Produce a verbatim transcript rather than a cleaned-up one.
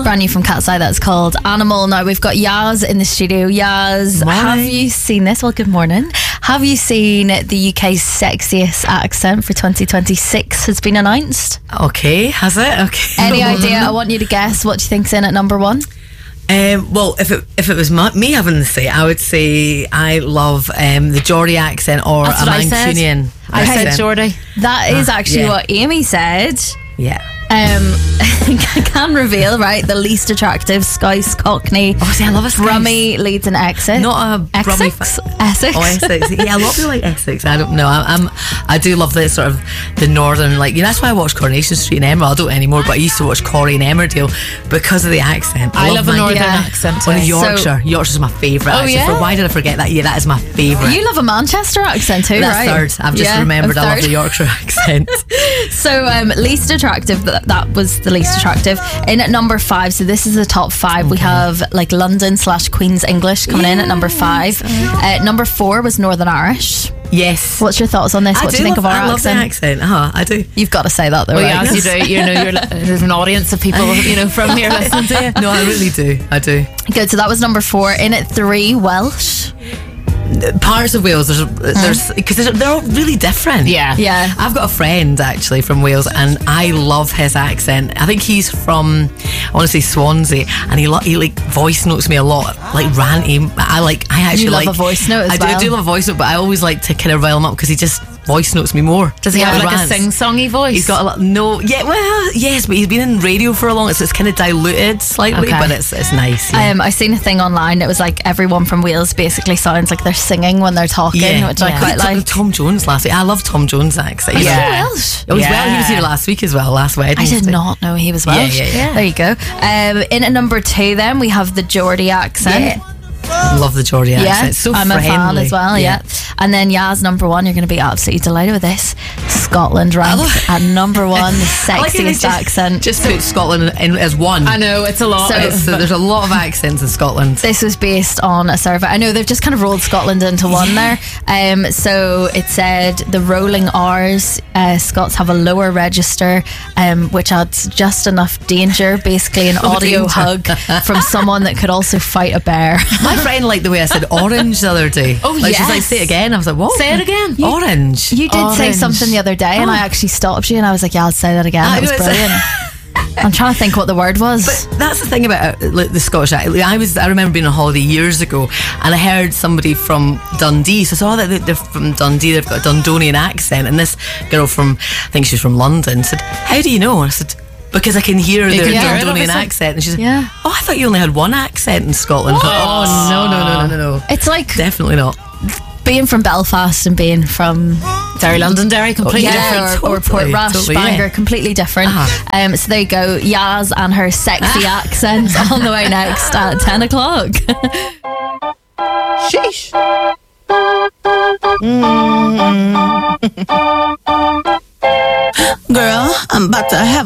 brand new from Cat's Eye that's called Animal. Now we've got Yaz in the studio. Yaz, Morning. have you seen this? Well, good morning. Have you seen the U K's sexiest accent for twenty twenty-six has been announced? Okay, has it? Okay. Any idea? I want you to guess what you think's in at number one. Um, well, if it if it was my, me having to say, I would say I love um, the Geordie accent or That's a what I said. Mancunian I accent. said Geordie. That is Ah, actually yeah. what Amy said. Yeah. Um, I can reveal, right? The least attractive Scouse Cockney. Oh, see, I love a Scouse. Brummie leads an exit. Not a Brummie Essex. fan. Essex. Oh, Essex. Yeah, a lot of people like Essex. I don't know. I, I'm. I do love the sort of the northern, like, you know, that's why I watch Coronation Street in Emmerdale. I don't anymore, but I used to watch Corrie in Emmerdale because of the accent. I love a my- northern yeah. accent. One of too. Yorkshire. Yorkshire's my favourite. Oh, actually. yeah? For, why did I forget that? Yeah, that is my favourite. You love a Manchester accent too, That's right? third. I've just Yeah, remembered a I love third. the Yorkshire accent. So um, least attractive, th- that was the least attractive. In at number five, so this is the top five. We have like London slash Queen's English coming in at number five. Uh, number four was Northern Irish. Yes. What's your thoughts on this? I What do do you think love, of our I love accent? the accent. Uh-huh, I do. You've got to say that though, Well, right? yeah, as you do. You know, you're, there's an audience of people, you know, from here listening to you. No, I really do. I do. Good, so that was number four. In at three, Welsh. Parts of Wales, there's there's because they're, they're all really different. Yeah. Yeah. I've got a friend actually from Wales, and I love his accent. I think he's from, I want to say Swansea, and he lo- he like voice notes me a lot, like ranty. I like I actually You love like a voice note as I do, I well. do love a voice note, but I always like to kind of rile him up because he just voice notes me more. Does he Yeah. have like Rants. a sing-songy voice? He's got a lot. No, yeah, well, yes, but he's been in radio for a long, so it's kind of diluted slightly, Okay. but it's it's nice. Yeah. Um, I seen a thing online. It was like everyone from Wales basically sounds like they're singing when they're talking, which I yeah. quite Tom- like. Tom Jones last week. I love Tom Jones' accent. He's Yeah. Welsh. Oh, he's well. He was Yeah. here last week as well, last I Wednesday. did not know he was Yeah, Welsh. yeah, yeah. There you go. Um, in at number two, then we have the Geordie accent. Yeah. Love the Geordie Yeah, accent. It's so I'm friendly. a fan as well. Yeah. And then Yaz number one. You're going to be absolutely delighted with this. Scotland ranked at number one, the I like how they sexiest just, accent. Just put Scotland in as one. I know, it's a lot. So- It's- so there's a lot of accents in Scotland. This was based on a survey. I know they've just kind of rolled Scotland into one there. Um, so it said the rolling R's, uh, Scots have a lower register, um, which adds just enough danger, basically an Oh, audio danger. hug from someone that could also fight a bear. My friend liked the way I said orange the other day. Oh, like, She's like, yes. say it again. I was like, what? Say it again. Orange. You did say Orange. something the other day, and I actually stopped you, and I was like, "Yeah, I'll say that again." I That was know, it's- brilliant. I'm trying to think what the word was. But that's the thing about uh, like, the Scottish accent. Like, I was, I remember being on holiday years ago, and I heard somebody from Dundee. So I saw that they're from Dundee. They've got a Dundonian accent, and this girl from, I think she's from London, said, "How do you know?" And I said, "Because I can hear their can hear it, Dundonian obviously. accent." And she said, Yeah. "Oh, I thought you only had one accent in Scotland." I thought, oh no, no, no, no, no, no. It's like Definitely not. being from Belfast and being from Derry, Londonderry, completely yeah, different. or, or Totally, Portrush, totally, Bangor, yeah. completely different. Uh-huh. Um, so there you go, Yaz and her sexy accent on the way next at ten o'clock. Sheesh. Girl, I'm about to have